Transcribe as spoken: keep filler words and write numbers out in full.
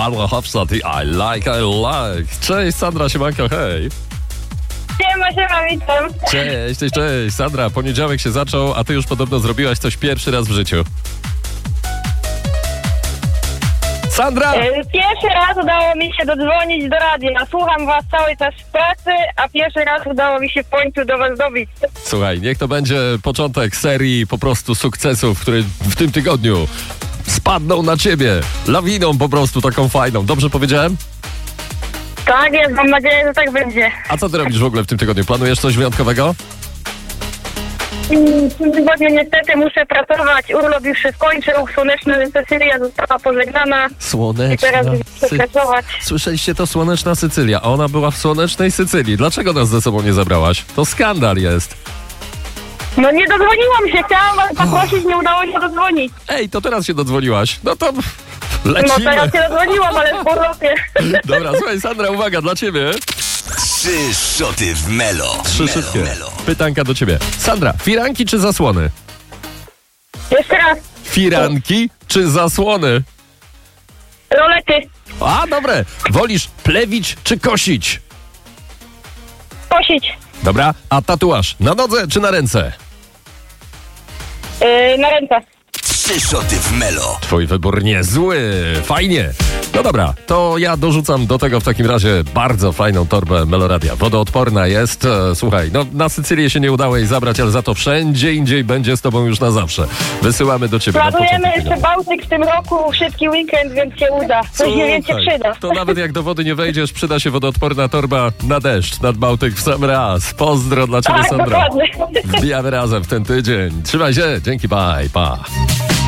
Marla Hofstadt i I like, I like. Cześć Sandra, siemanko, hej. Siema, siema, witam. Cześć, cześć, cześć. Sandra, poniedziałek się zaczął, a ty już podobno zrobiłaś coś pierwszy raz w życiu. Sandra! Pierwszy raz udało mi się dodzwonić do radia. Słucham was cały czas w pracy, a pierwszy raz udało mi się w końcu do was dobić. Słuchaj, niech to będzie początek serii po prostu sukcesów, które w tym tygodniu spadną na ciebie. Lawiną po prostu taką fajną. Dobrze powiedziałem? Tak jest, mam nadzieję, że tak będzie. A co ty robisz w ogóle w tym tygodniu? Planujesz coś wyjątkowego? W tym tygodniu niestety muszę pracować. Urlop już się skończył. Słoneczna Sycylia została pożegnana. Słoneczna I teraz muszę Sy- pracować. Słyszeliście to? Słoneczna Sycylia. A ona była w słonecznej Sycylii. Dlaczego nas ze sobą nie zabrałaś? To skandal jest. No nie dodzwoniłam się, chciałam was zaprosić, nie udało się dodzwonić. Ej, to teraz się dodzwoniłaś. No to No lecimy. teraz się dodzwoniłam, ale w urlopie. Dobra, słuchaj Sandra, uwaga, dla ciebie. Trzy szoty w Melo. Trzy Melo, szybkie. Melo. Pytanka do ciebie. Sandra, firanki czy zasłony? Jeszcze raz. Firanki czy zasłony? Rolety. A, dobre. Wolisz plewić czy kosić? Kosić. Dobra, a tatuaż na nodze czy na ręce? Yy, na ręce. Trzy szoty w Melo. Twój wybór niezły, fajnie. No dobra, to ja dorzucam do tego w takim razie bardzo fajną torbę Meloradia. Wodoodporna jest. E, słuchaj, no na Sycylię się nie udało jej zabrać, ale za to wszędzie indziej będzie z tobą już na zawsze. Wysyłamy do ciebie. na Planujemy początek jeszcze tygodnia. Bałtyk w tym roku, szybki weekend, więc się uda. Coś nie wiem, się Słuchaj, przyda. to nawet jak do wody nie wejdziesz, przyda się wodoodporna torba na deszcz, nad Bałtyk w sam raz. Pozdro dla ciebie, Tak, Sandra. dokładnie. Wbijamy razem w ten tydzień. Trzymaj się, dzięki, bye, pa.